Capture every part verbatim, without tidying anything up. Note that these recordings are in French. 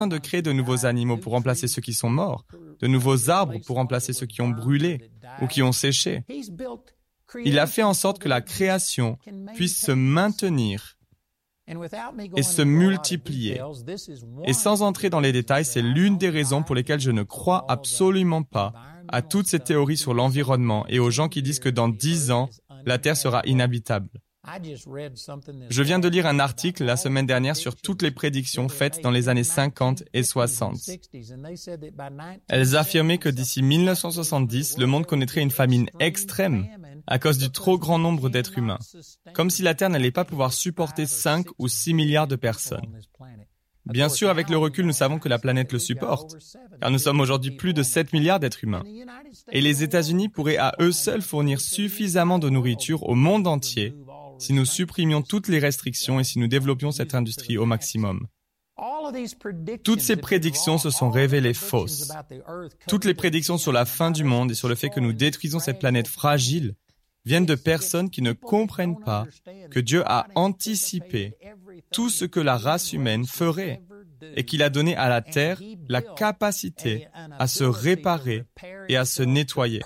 de créer de nouveaux animaux pour remplacer ceux qui sont morts, de nouveaux arbres pour remplacer ceux qui ont brûlé ou qui ont séché. Il a fait en sorte que la création puisse se maintenir et se multiplier. Et sans entrer dans les détails, c'est l'une des raisons pour lesquelles je ne crois absolument pas à toutes ces théories sur l'environnement et aux gens qui disent que dans dix ans, la Terre sera inhabitable. Je viens de lire un article la semaine dernière sur toutes les prédictions faites dans les années cinquante et soixante. Elles affirmaient que d'ici mille neuf cent soixante-dix, le monde connaîtrait une famine extrême à cause du trop grand nombre d'êtres humains, comme si la Terre n'allait pas pouvoir supporter cinq ou six milliards de personnes. Bien sûr, avec le recul, nous savons que la planète le supporte, car nous sommes aujourd'hui plus de sept milliards d'êtres humains. Et les États-Unis pourraient à eux seuls fournir suffisamment de nourriture au monde entier si nous supprimions toutes les restrictions et si nous développions cette industrie au maximum. Toutes ces prédictions se sont révélées fausses. Toutes les prédictions sur la fin du monde et sur le fait que nous détruisons cette planète fragile viennent de personnes qui ne comprennent pas que Dieu a anticipé tout ce que la race humaine ferait et qu'il a donné à la Terre la capacité à se réparer et à se nettoyer.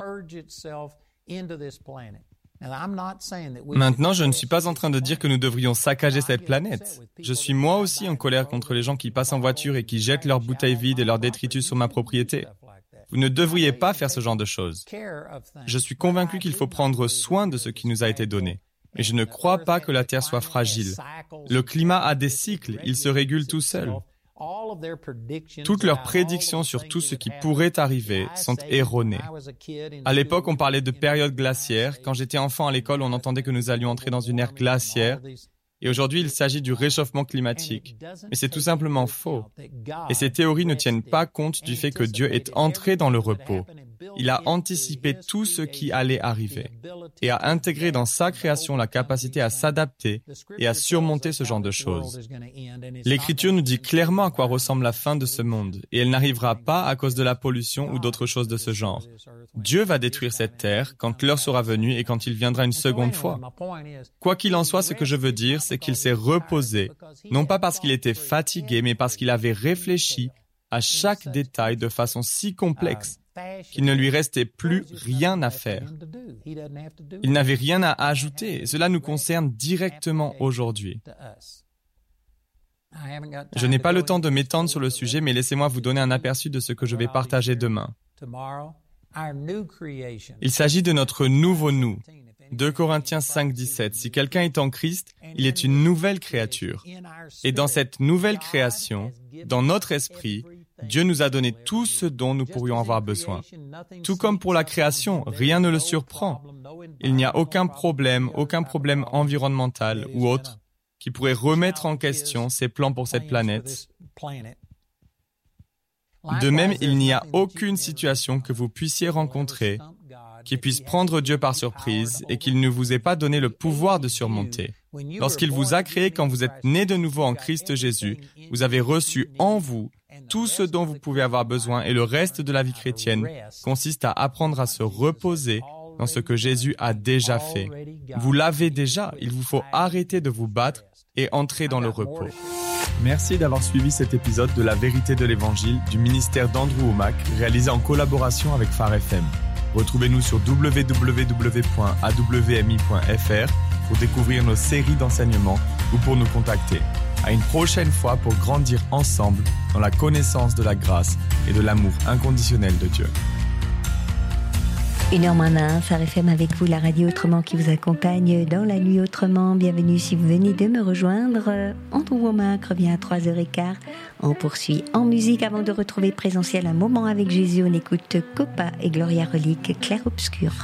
Maintenant, je ne suis pas en train de dire que nous devrions saccager cette planète. Je suis moi aussi en colère contre les gens qui passent en voiture et qui jettent leurs bouteilles vides et leurs détritus sur ma propriété. Vous ne devriez pas faire ce genre de choses. Je suis convaincu qu'il faut prendre soin de ce qui nous a été donné. Et je ne crois pas que la Terre soit fragile. Le climat a des cycles, il se régule tout seul. Toutes leurs prédictions sur tout ce qui pourrait arriver sont erronées. À l'époque, on parlait de période glaciaire. Quand j'étais enfant à l'école, on entendait que nous allions entrer dans une ère glaciaire. Et aujourd'hui, il s'agit du réchauffement climatique. Mais c'est tout simplement faux. Et ces théories ne tiennent pas compte du fait que Dieu est entré dans le repos. Il a anticipé tout ce qui allait arriver et a intégré dans sa création la capacité à s'adapter et à surmonter ce genre de choses. L'Écriture nous dit clairement à quoi ressemble la fin de ce monde et elle n'arrivera pas à cause de la pollution ou d'autres choses de ce genre. Dieu va détruire cette terre quand l'heure sera venue et quand il viendra une seconde fois. Quoi qu'il en soit, ce que je veux dire, c'est qu'il s'est reposé, non pas parce qu'il était fatigué, mais parce qu'il avait réfléchi à chaque détail de façon si complexe qu'il ne lui restait plus rien à faire. Il n'avait rien à ajouter, et cela nous concerne directement aujourd'hui. Je n'ai pas le temps de m'étendre sur le sujet, mais laissez-moi vous donner un aperçu de ce que je vais partager demain. Il s'agit de notre nouveau nous. deux Corinthiens cinq, dix-sept. Si quelqu'un est en Christ, il est une nouvelle créature. Et dans cette nouvelle création, dans notre esprit, Dieu nous a donné tout ce dont nous pourrions avoir besoin. Tout comme pour la création, rien ne le surprend. Il n'y a aucun problème, aucun problème environnemental ou autre qui pourrait remettre en question ses plans pour cette planète. De même, il n'y a aucune situation que vous puissiez rencontrer qui puisse prendre Dieu par surprise et qu'il ne vous ait pas donné le pouvoir de surmonter. Lorsqu'il vous a créé quand vous êtes né de nouveau en Christ Jésus, vous avez reçu en vous tout ce dont vous pouvez avoir besoin et le reste de la vie chrétienne consiste à apprendre à se reposer dans ce que Jésus a déjà fait. Vous l'avez déjà, il vous faut arrêter de vous battre et entrer dans le repos. Merci d'avoir suivi cet épisode de La Vérité de l'Évangile du ministère d'Andrew Wommack, réalisé en collaboration avec Phare F M. Retrouvez-nous sur w w w point a w m i point f r pour découvrir nos séries d'enseignements ou pour nous contacter. À une prochaine fois pour grandir ensemble dans la connaissance de la grâce et de l'amour inconditionnel de Dieu. Une heure moins un, Phare F M avec vous, la radio autrement qui vous accompagne dans la nuit autrement. Bienvenue si vous venez de me rejoindre. Andrew Wommack revient à trois heures quinze. On poursuit en musique avant de retrouver Présentiel un moment avec Jésus. On écoute Copa et Gloria Relique, Clair Obscur.